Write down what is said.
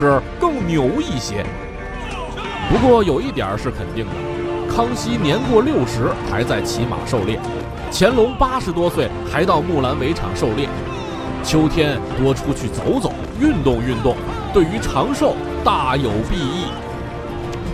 是更牛一些。不过有一点是肯定的，康熙年过60还在骑马狩猎，乾隆80多岁还到木兰围场狩猎。秋天多出去走走，运动运动，对于长寿大有裨益。